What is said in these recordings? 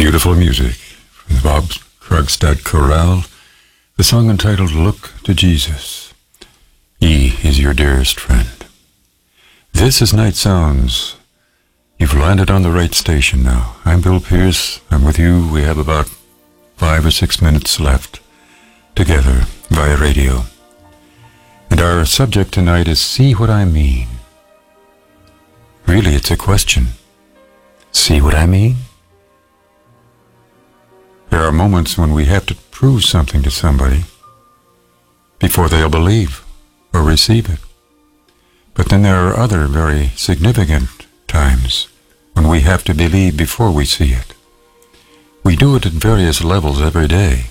Beautiful music from the Bob Krogstad Chorale. The song entitled Look to Jesus. He is your dearest friend. This is Night Sounds. You've landed on the right station now. I'm Bill Pierce. I'm with you. We have about 5 or 6 minutes left together via radio. And our subject tonight is See What I Mean. Really, it's a question. See what I mean? There are moments when we have to prove something to somebody before they'll believe or receive it. But then there are other very significant times when we have to believe before we see it. We do it at various levels every day.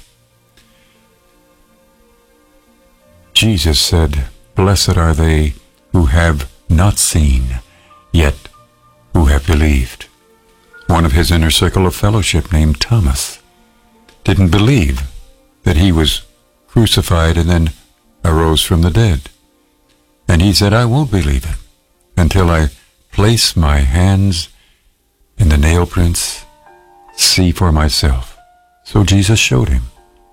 Jesus said, "Blessed are they who have not seen, yet who have believed." One of his inner circle of fellowship named Thomas didn't believe that he was crucified and then arose from the dead. And he said, "I won't believe it until I place my hands in the nail prints, see for myself." So Jesus showed him.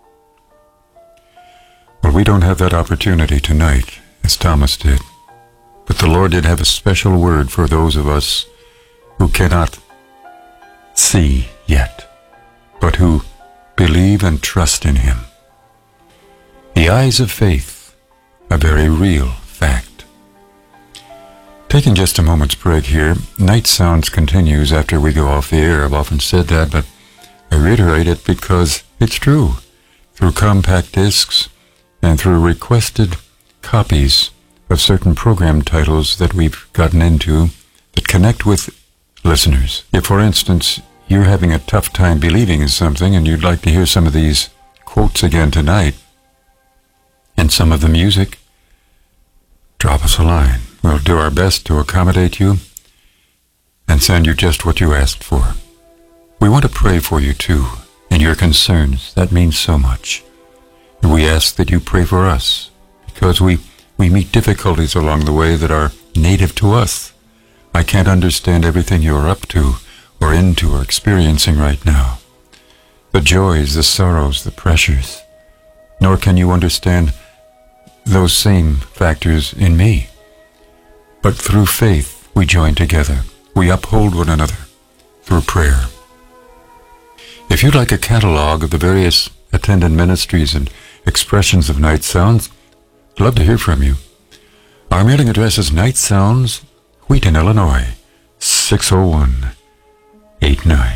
Well, we don't have that opportunity tonight, as Thomas did. But the Lord did have a special word for those of us who cannot see yet, but who believe and trust in Him. The eyes of faith, a very real fact. Taking just a moment's break here, Night Sounds continues after we go off the air. I've often said that, but I reiterate it because it's true. Through compact discs and through requested copies of certain program titles that we've gotten into that connect with listeners. If, for instance, you're having a tough time believing in something and you'd like to hear some of these quotes again tonight and some of the music, drop us a line. We'll do our best to accommodate you and send you just what you asked for. We want to pray for you too and your concerns. That means so much. And we ask that you pray for us because we meet difficulties along the way that are native to us. I can't understand everything you're up to or into or experiencing right now. The joys, the sorrows, the pressures. Nor can you understand those same factors in me. But through faith, we join together. We uphold one another through prayer. If you'd like a catalog of the various attendant ministries and expressions of Night Sounds, I'd love to hear from you. Our mailing address is Night Sounds, Wheaton, Illinois, 60189.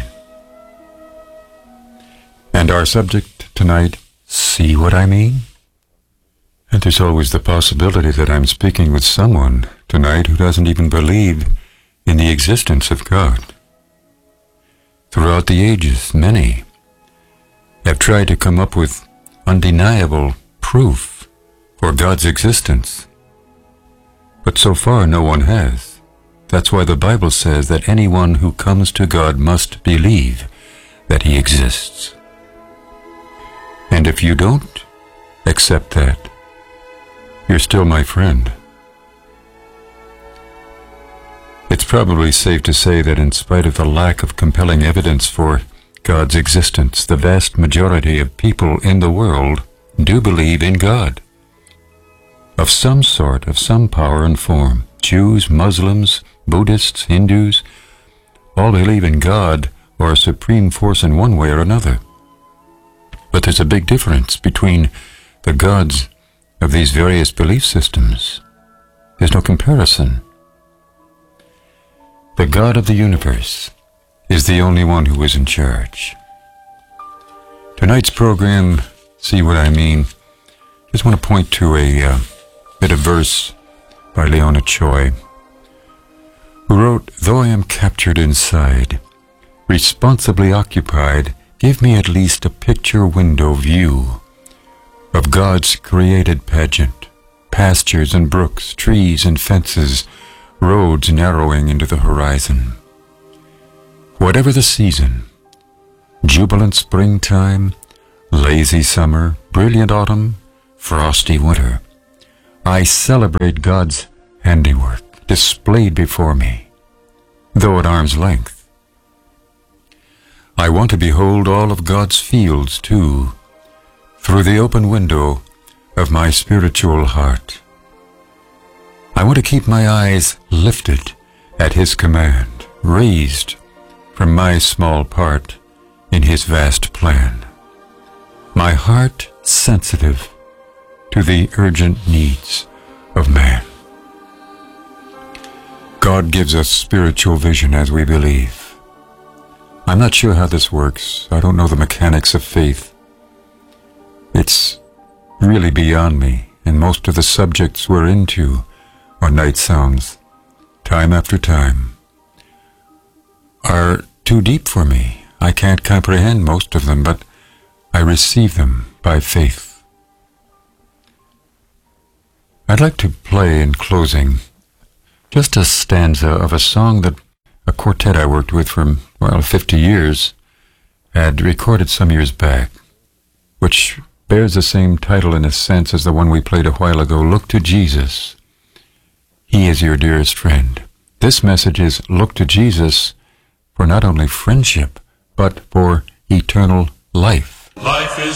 And our subject tonight, See What I Mean? And there's always the possibility that I'm speaking with someone tonight who doesn't even believe in the existence of God. Throughout the ages, many have tried to come up with undeniable proof for God's existence. But so far, no one has. That's why the Bible says that anyone who comes to God must believe that He exists. And if you don't accept that, you're still my friend. It's probably safe to say that in spite of the lack of compelling evidence for God's existence, the vast majority of people in the world do believe in God. Of some sort, of some power and form. Jews, Muslims, Buddhists, Hindus, all believe in God or a supreme force in one way or another. But there's a big difference between the gods of these various belief systems. There's no comparison. The God of the universe is the only one who is in charge. Tonight's program, See What I Mean, just want to point to a bit of verse by Leona Choi, who wrote, "Though I am captured inside, responsibly occupied, give me at least a picture window view of God's created pageant, pastures and brooks, trees and fences, roads narrowing into the horizon. Whatever the season, jubilant springtime, lazy summer, brilliant autumn, frosty winter, I celebrate God's handiwork displayed before me, though at arm's length. I want to behold all of God's fields, too, through the open window of my spiritual heart. I want to keep my eyes lifted at His command, raised from my small part in His vast plan. My heart sensitive to the urgent needs of man. God gives us spiritual vision as we believe. I'm not sure how this works. I don't know the mechanics of faith. It's really beyond me, and most of the subjects we're into on Night Sounds, time after time, are too deep for me. I can't comprehend most of them, but I receive them by faith. I'd like to play in closing just a stanza of a song that a quartet I worked with for, 50 years had recorded some years back, which bears the same title in a sense as the one we played a while ago, Look to Jesus. He is your dearest friend. This message is look to Jesus for not only friendship, but for eternal life. Life is